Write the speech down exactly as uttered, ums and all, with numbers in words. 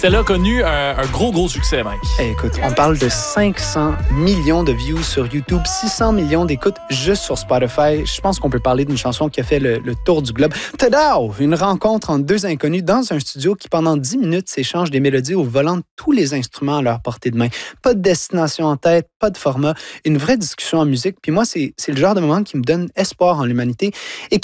celle-là a connu un, un gros, gros succès, Mike. Hey, écoute, on parle de cinq cents millions de views sur YouTube, six cents millions d'écoutes juste sur Spotify. Je pense qu'on peut parler d'une chanson qui a fait le, le tour du globe. Tadao! Une rencontre entre deux inconnus dans un studio qui, pendant dix minutes, s'échangent des mélodies au volant de tous les instruments à leur portée de main. Pas de destination en tête, pas de format, une vraie discussion en musique. Puis moi, c'est, c'est le genre de moment qui me donne espoir en l'humanité et